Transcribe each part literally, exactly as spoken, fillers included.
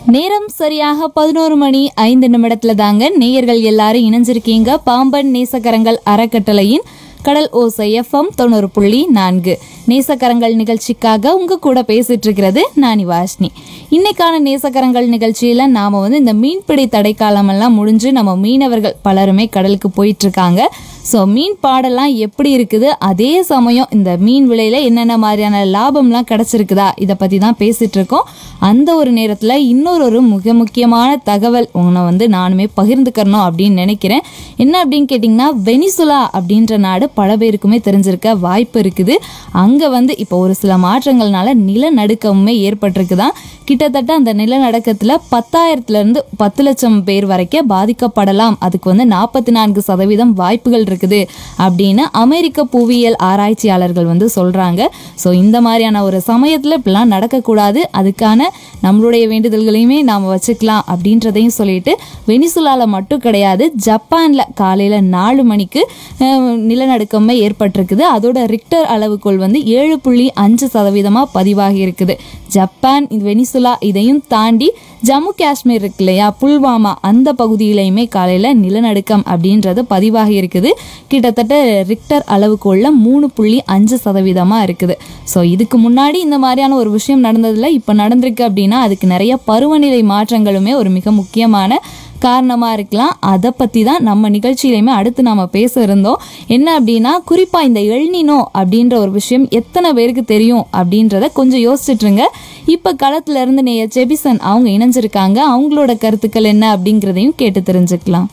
நேரம் சரியாக பதினோரு மணி ஐந்து நிமிடத்துல தாங்க நேயர்கள் எல்லாரும் இணைஞ்சிருக்கீங்க பாம்பன் நேசக்கரங்கள் அறக்கட்டளையின் கடல் ஓசை எஃப்எம் தொண்ணூறு புள்ளி நான்கு நேசக்கரங்கள் நிகழ்ச்சிக்காக உங்க கூட பேசிட்டு இருக்கிறது நானி வாஷ்னி. இன்னைக்கான நேசக்கரங்கள் நிகழ்ச்சியில நாம வந்து இந்த மீன்பிடி தடைக்காலம் எல்லாம் முடிஞ்சு நம்ம மீனவர்கள் பலருமே கடலுக்கு போயிட்டு இருக்காங்க. ஸோ மீன் பாடெல்லாம் எப்படி இருக்குது, அதே சமயம் இந்த மீன் விலையில என்னென்ன மாதிரியான லாபம்லாம் கிடைச்சிருக்குதா, இதை பத்தி தான் பேசிட்டு இருக்கோம். அந்த ஒரு நேரத்துல இன்னொரு ஒரு மிக முக்கியமான தகவல் உன்னை வந்து நானுமே பகிர்ந்துக்கணும் அப்படின்னு நினைக்கிறேன். என்ன அப்படின்னு கேட்டிங்கன்னா, வெனிசுலா அப்படின்ற நாடு பல பேருக்குமே தெரிஞ்சிருக்க வாய்ப்பு இருக்குது. அங்க வந்து இப்போ ஒரு சில மாற்றங்கள்னால நிலநடுக்கமுமே ஏற்பட்டிருக்குதான். கிட்டத்தட்ட அந்த நிலநடுக்கத்துல பத்தாயிரத்துல இருந்து பத்து லட்சம் பேர் வரைக்கும் பாதிக்கப்படலாம். அதுக்கு வந்து நாற்பத்தி நான்கு சதவீதம் வாய்ப்புகள் இருக்குது அப்படின்னு அமெரிக்க புவியியல் ஆராய்ச்சியாளர்கள் வந்து சொல்றாங்க. ஸோ இந்த மாதிரியான ஒரு சமயத்துல இப்படிலாம் நடக்கக்கூடாது, அதுக்கான நம்மளுடைய வேண்டுதல்களையுமே நாம வச்சுக்கலாம் அப்படின்றதையும் சொல்லிட்டு, வெனிசுலால மட்டும் கிடையாது, ஜப்பான்ல காலையில நாலு மணிக்கு நிலநடுக்கமே ஏற்பட்டிருக்குது. அதோட ரிக்டர் அளவுகோல் வந்து ஏழு புள்ளி அஞ்சு சதவீதமா பதிவாகி இருக்குது. ஜப்பான், வெனிசுலா இதையும் தாண்டி ஜம்மு காஷ்மீர் இருக்கு இல்லையா, புல்வாமா, அந்த பகுதியிலையுமே காலையில நிலநடுக்கம் அப்படின்றது பதிவாகி இருக்குது. கிட்டத்தட்ட ரிக்டர் அளவுகோல்ல மூணு புள்ளி அஞ்சு சதவீதமா இருக்குது. ஸோ இதுக்கு முன்னாடி இந்த மாதிரியான ஒரு விஷயம் நடந்ததுல இப்ப நடந்திருக்கு அப்படின்னா அதுக்கு நிறைய பருவநிலை மாற்றங்களுமே ஒரு மிக முக்கியமான காரணமா இருக்கலாம். அதை பத்தி தான் நம்ம நிகழ்ச்சியிலையுமே அடுத்து நாம பேச இருந்தோம். என்ன அப்படின்னா, குறிப்பா இந்த எல்னினோ அப்படின்ற ஒரு விஷயம் எத்தனை பேருக்கு தெரியும் அப்படின்றத கொஞ்சம் யோசிச்சுட்டுருங்க. இப்ப களத்துல இருந்து நேயர் ஜெபிசன் அவங்க இணைஞ்சிருக்காங்க. அவங்களோட கருத்துக்கள் என்ன அப்படிங்கிறதையும் கேட்டு தெரிஞ்சுக்கலாம்.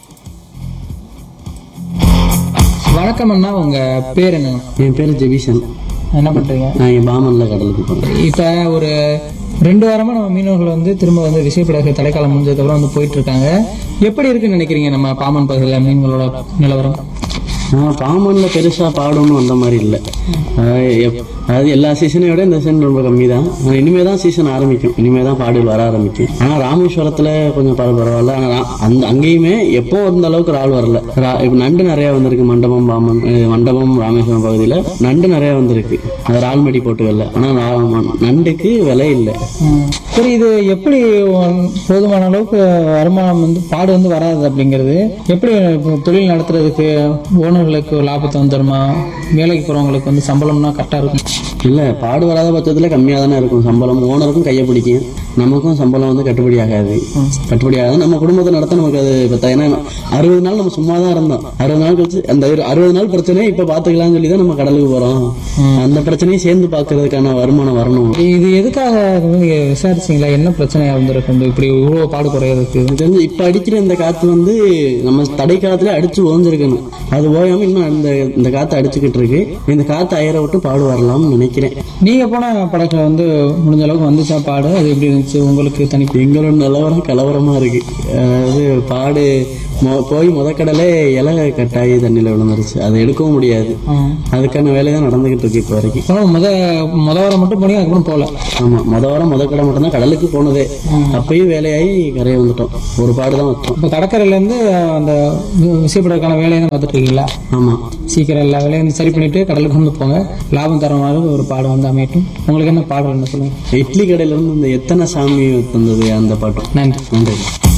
வணக்கம் அண்ணா, உங்க பேர் என்ன? என் பேர் ஜெபிசன். என்ன பண்றீங்க? நான் இங்க பாமன்ல கடலுக்கு போறேன். இப்ப ஒரு ரெண்டு வாரமா நம்ம மீனவர்கள் வந்து திரும்ப வந்து விசைப்படகு தடைக்காலம் முடிஞ்சதுக்கு அப்புறம் வந்து போயிட்டு இருக்காங்க. எப்படி இருக்குன்னு நினைக்கிறீங்க நம்ம பாமன் பகுதியில் மீன்களோட நிலவரம்? நான் பாமன்ல பெருசா பாடணும்னு வந்த மாதிரி இல்லை. அதாவது எல்லா சீசனையோட இந்த சீசன் ரொம்ப கம்மி தான். இனிமே தான் சீசன் ஆரம்பிக்கும், இனிமே தான் பாடல் வர ஆரம்பிக்கும். ஆனா ராமேஸ்வரத்துல கொஞ்சம் பரவ பரவாயில்ல. ஆனா அந்த அங்கேயுமே எப்போ இருந்த அளவுக்கு ஆள் வரல. இப்ப நண்டு நிறைய வந்திருக்கு. மண்டபம், பாமன், மண்டபம், ராமேஸ்வரம் பகுதியில நண்டு நிறைய வந்திருக்கு. அது ரால்மடி போட்டுக்கல. ஆனா நண்டுக்கு விலை இல்லை. சரி, இது எப்படி போதுமான அளவுக்கு வருமானம் வந்து பாடு வந்து வராது அப்படிங்கிறது எப்படி தொழில் நடத்துறதுக்கு ஓனர்களுக்கு லாபத்தை வந்துடுமா? வேலைக்கு போறவங்களுக்கு வந்து சம்பளம்னா கரெக்டா இருக்கும்? இல்ல, பாடு வராத பட்சத்துல கம்மியா தானே இருக்கும் சம்பளம். ஓனருக்கும் கையை பிடிக்கும், நமக்கும் சம்பளம் வந்து கட்டுப்படி ஆகாது. கட்டுப்படி ஆகாது. நம்ம குடும்பத்தை நடத்த நமக்கு அது பத்தா. ஏன்னா அறுபது நாள் நம்ம சும்மா தான் இருந்தோம். அறுபது நாள் கழிச்சு அந்த அறுபது நாள் பிரச்சனையை இப்ப பாத்துக்கலாம்னு சொல்லி தான் நம்ம கடலுக்கு போறோம். அந்த பிரச்சனையும் சேர்ந்து பாக்குறதுக்கான வருமானம் வரணும். இது எதுக்காக நீங்க விசாரிச்சீங்களா? என்ன பிரச்சனையா இருந்திருக்கு இப்படி இவ்வளவு பாடு குறையறதுக்கு? தெரிஞ்சு இப்ப அடிக்கிற இந்த காத்து வந்து நம்ம தடை காலத்துல அடிச்சு ஓஞ்சிருக்கணும். அது ஓயாம இன்னும் அந்த இந்த காத்து அடிச்சுக்கிட்டு இருக்கு. இந்த காத்து அயர விட்டு பாடு வரலாம்னு நினைக்கிறேன். நீங்க போன படகுல வந்து முடிஞ்ச அளவுக்கு வந்துச்சா பாடு? அது எப்படி இருந்துச்சு உங்களுக்கு? தனி எங்களோட நிலவரம் கலவரமா இருக்கு. அதாவது பாடு போய் முதக்கடலே இலை கட்டாயி தண்ணியில விழுந்துருச்சு. அதை எடுக்கவும் முடியாது. அதுக்கான வேலைதான் நடந்துகிட்டு இருக்கு இப்ப வரைக்கும். முத முத வாரம் மட்டும் போனீங்க, அதுக்கப்புறம் போல? ஆமா, முத வாரம் முதக்கடை மட்டும் தான் கடலுக்கு போனதே. அப்பயும் வேலையாகி கரையை வந்துட்டோம். ஒரு பாடுதான் வச்சோம். இப்ப கடற்கரையில இருந்து அந்த விசைப்படக்கான வேலையை தான் பார்த்துட்டு இருக்கீங்களா? ஆமா, சீக்கிரம் எல்லா வேலையும் சரி பண்ணிட்டு கடலுக்கு வந்து போங்க. லாபம் தர மாதிரி ஒரு பாடு வந்து அமையட்டும். உங்களுக்கு என்ன பாடு என்ன சொல்லுங்க? இட்லி கடையில இருந்து இந்த எத்தனை சாமி தந்தது அந்த பாட்டும். நன்றி. நன்றி.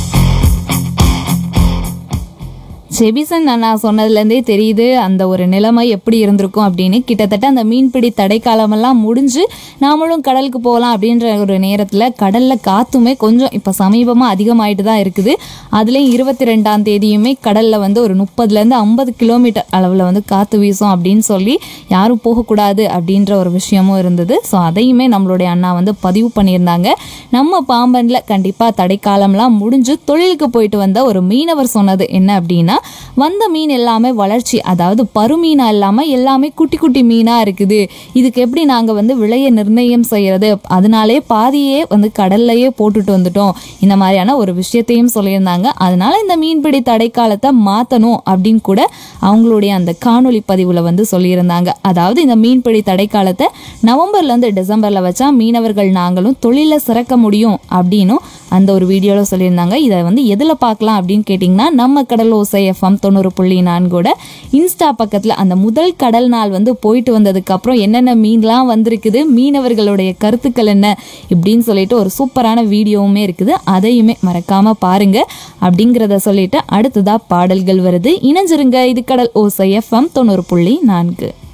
ஜெபிசன் நான் சொன்னதுலேருந்தே தெரியுது அந்த ஒரு நிலைமை எப்படி இருந்திருக்கும் அப்படின்னு. கிட்டத்தட்ட அந்த மீன்பிடி தடைக்காலமெல்லாம் முடிஞ்சு நாமளும் கடலுக்கு போகலாம் அப்படின்ற ஒரு நேரத்தில் கடலில் காற்றுமே கொஞ்சம் இப்போ சமீபமாக அதிகமாயிட்டு தான் இருக்குது. அதுலேயும் இருபத்தி ரெண்டாம் தேதியுமே கடலில் வந்து ஒரு முப்பதுலேருந்து ஐம்பது கிலோமீட்டர் அளவில் வந்து காற்று வீசும் அப்படின்னு சொல்லி யாரும் போகக்கூடாது அப்படின்ற ஒரு விஷயமும் இருந்தது. ஸோ அதையுமே நம்மளுடைய அண்ணா வந்து பதிவு பண்ணியிருந்தாங்க. நம்ம பாம்பனில் கண்டிப்பாக தடைக்காலம்லாம் முடிஞ்சு தொழிலுக்கு போயிட்டு வந்த ஒரு மீனவர் சொன்னது என்ன அப்படின்னா, வந்த மீன் எல்லாமே வளர்ச்சி, அதாவது பருமீனா இல்லாம எல்லாமே குட்டி குட்டி மீனா இருக்குது. இதுக்கு எப்படி நாங்க வந்து விலையை நிர்ணயம் செய்யறது? அதனாலே பாதியே வந்து கடல்லையே போட்டுட்டு வந்துட்டோம். இந்த மாதிரியான ஒரு விஷயத்தையும் சொல்லியிருந்தாங்க. அதனால இந்த மீன்பிடி தடைக்காலத்தை மாத்தணும் அப்படின்னு கூட அவங்களுடைய அந்த காணொலி பதிவுல வந்து சொல்லியிருந்தாங்க. அதாவது இந்த மீன்பிடி தடைக்காலத்தை நவம்பர்ல இருந்து டிசம்பர்ல வச்சா மீனவர்கள் நாங்களும் தொழில சிறக்க முடியும் அப்படின்னு அந்த ஒரு வீடியோல சொல்லியிருந்தாங்க. இதை வந்து எதுல பார்க்கலாம் அப்படின்னு கேட்டீங்கன்னா, நம்ம கடல் ஓசை எஃப்எம் தொண்ணூறு புள்ளி நான்கோட இன்ஸ்டா பக்கத்தில் அந்த முதல் கடல் நாள் வந்து போயிட்டு வந்ததுக்கு அப்புறம் என்னென்ன மீன்லாம் வந்திருக்குது, மீனவர்களுடைய கருத்துக்கள் என்ன இப்படின்னு சொல்லிட்டு ஒரு சூப்பரான வீடியோவுமே இருக்குது. அதையுமே மறக்காம பாருங்க அப்படிங்கிறத சொல்லிட்டு அடுத்ததா பாடல்கள் வருது. இணைஞ்சிருங்க. இது கடல் ஓசை எஃப்எம் தொண்ணூறு புள்ளி நான்கு.